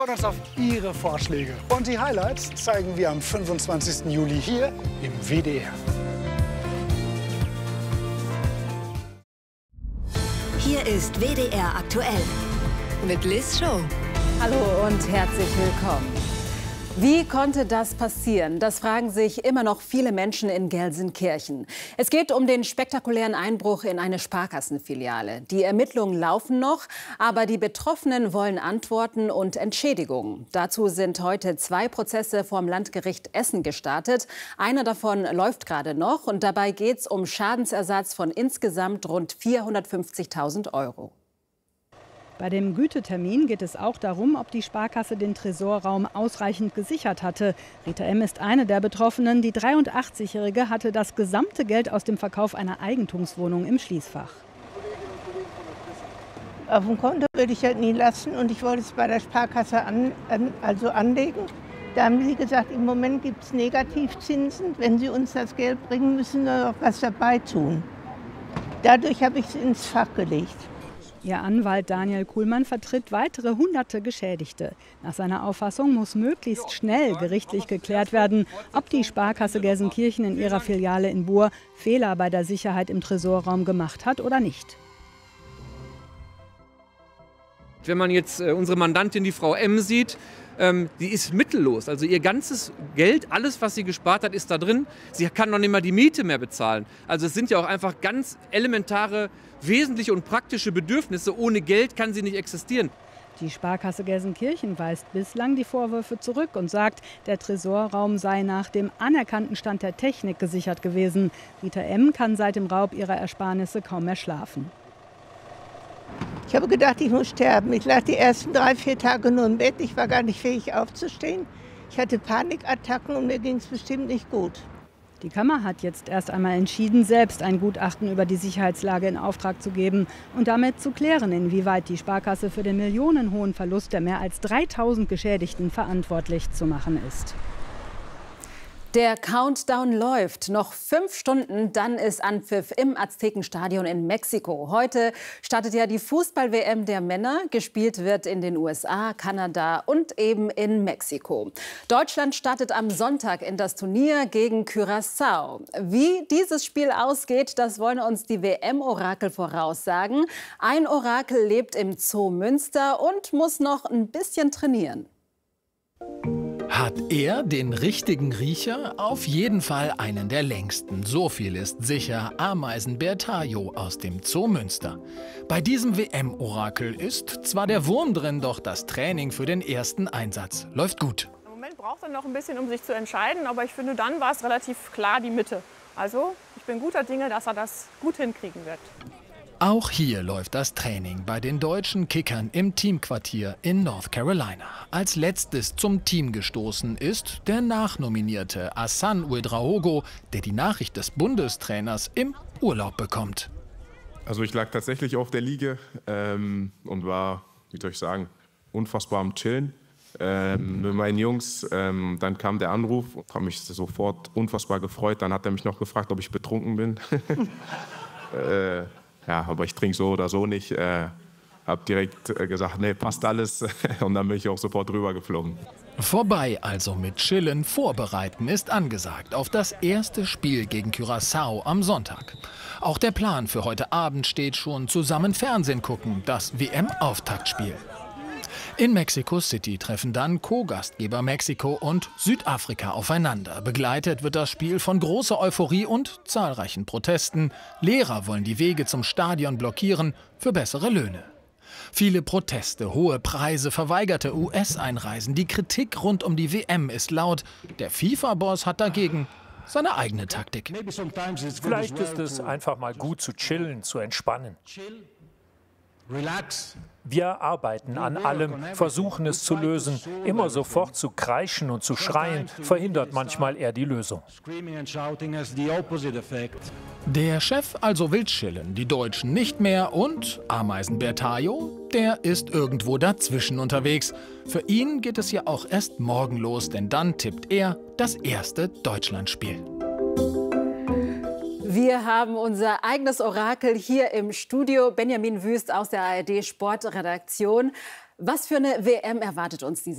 Wir freuen uns auf Ihre Vorschläge. Und die Highlights zeigen wir am 25. Juli hier im WDR. Hier ist WDR aktuell mit Liz Show. Hallo und herzlich willkommen. Wie konnte das passieren? Das fragen sich immer noch viele Menschen in Gelsenkirchen. Es geht um den spektakulären Einbruch in eine Sparkassenfiliale. Die Ermittlungen laufen noch, aber die Betroffenen wollen Antworten und Entschädigungen. Dazu sind heute 2 Prozesse vorm Landgericht Essen gestartet. Einer davon läuft gerade noch und dabei geht es um Schadensersatz von insgesamt rund 450.000 €. Bei dem Gütetermin geht es auch darum, ob die Sparkasse den Tresorraum ausreichend gesichert hatte. Rita M. ist eine der Betroffenen. Die 83-Jährige hatte das gesamte Geld aus dem Verkauf einer Eigentumswohnung im Schließfach. Auf dem Konto würde ich das nie lassen und ich wollte es bei der Sparkasse anlegen. Da haben sie gesagt, im Moment gibt es Negativzinsen. Wenn sie uns das Geld bringen, müssen wir noch was dabei tun. Dadurch habe ich es ins Fach gelegt. Ihr Anwalt Daniel Kuhlmann vertritt weitere hunderte Geschädigte. Nach seiner Auffassung muss möglichst schnell gerichtlich geklärt werden, ob die Sparkasse Gelsenkirchen in ihrer Filiale in Buhr Fehler bei der Sicherheit im Tresorraum gemacht hat oder nicht. Wenn man jetzt unsere Mandantin, die Frau M, sieht, die ist mittellos. Also ihr ganzes Geld, alles, was sie gespart hat, ist da drin. Sie kann noch nicht mal die Miete mehr bezahlen. Also es sind ja auch einfach ganz elementare, wesentliche und praktische Bedürfnisse. Ohne Geld kann sie nicht existieren. Die Sparkasse Gelsenkirchen weist bislang die Vorwürfe zurück und sagt, der Tresorraum sei nach dem anerkannten Stand der Technik gesichert gewesen. Rita M. kann seit dem Raub ihrer Ersparnisse kaum mehr schlafen. Ich habe gedacht, ich muss sterben. Ich lag die ersten 3-4 Tage nur im Bett. Ich war gar nicht fähig aufzustehen. Ich hatte Panikattacken und mir ging es bestimmt nicht gut. Die Kammer hat jetzt erst einmal entschieden, selbst ein Gutachten über die Sicherheitslage in Auftrag zu geben und damit zu klären, inwieweit die Sparkasse für den millionenhohen Verlust der mehr als 3.000 Geschädigten verantwortlich zu machen ist. Der Countdown läuft. Noch 5 Stunden, dann ist Anpfiff im Aztekenstadion in Mexiko. Heute startet ja die Fußball-WM der Männer. Gespielt wird in den USA, Kanada und eben in Mexiko. Deutschland startet am Sonntag in das Turnier gegen Curaçao. Wie dieses Spiel ausgeht, das wollen uns die WM-Orakel voraussagen. Ein Orakel lebt im Zoo Münster und muss noch ein bisschen trainieren. Hat er den richtigen Riecher? Auf jeden Fall einen der längsten. So viel ist sicher. Ameisenbär Tayo aus dem Zoo Münster. Bei diesem WM-Orakel ist zwar der Wurm drin, doch das Training für den ersten Einsatz läuft gut. Im Moment braucht er noch ein bisschen, um sich zu entscheiden, aber ich finde, dann war es relativ klar die Mitte. Also ich bin guter Dinge, dass er das gut hinkriegen wird. Auch hier läuft das Training bei den deutschen Kickern im Teamquartier in North Carolina. Als letztes zum Team gestoßen ist der nachnominierte Hassan Ouedraogo, der die Nachricht des Bundestrainers im Urlaub bekommt. Also ich lag tatsächlich auf der Liege und war, wie soll ich sagen, unfassbar am Chillen mit meinen Jungs. Dann kam der Anruf, habe mich sofort unfassbar gefreut. Dann hat er mich noch gefragt, ob ich betrunken bin. Ja, aber ich trinke so oder so nicht. Habe direkt gesagt, nee, passt alles. Und dann bin ich auch sofort rüber geflogen. Vorbei also mit Chillen, Vorbereiten ist angesagt auf das erste Spiel gegen Curaçao am Sonntag. Auch der Plan für heute Abend steht schon: zusammen Fernsehen gucken, das WM-Auftaktspiel. In Mexico City treffen dann Co-Gastgeber Mexiko und Südafrika aufeinander. Begleitet wird das Spiel von großer Euphorie und zahlreichen Protesten. Lehrer wollen die Wege zum Stadion blockieren für bessere Löhne. Viele Proteste, hohe Preise, verweigerte US-Einreisen. Die Kritik rund um die WM ist laut. Der FIFA-Boss hat dagegen seine eigene Taktik. Vielleicht ist es einfach mal gut zu chillen, zu entspannen. Wir arbeiten an allem, versuchen es zu lösen. Immer sofort zu kreischen und zu schreien, verhindert manchmal eher die Lösung. Der Chef also will chillen, die Deutschen nicht mehr und Ameisenbär Tayo, der ist irgendwo dazwischen unterwegs. Für ihn geht es ja auch erst morgen los, denn dann tippt er das erste Deutschlandspiel. Wir haben unser eigenes Orakel hier im Studio. Benjamin Wüst aus der ARD Sportredaktion. Was für eine WM erwartet uns diese